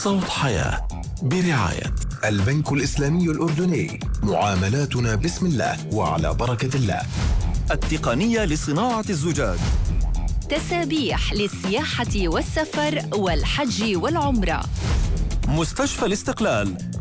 صوت حياة برعاية البنك الإسلامي الأردني، معاملاتنا بسم الله وعلى بركة الله. التقنية لصناعة الزجاج. تسابيح للسياحة والسفر والحج والعمرة. مستشفى الاستقلال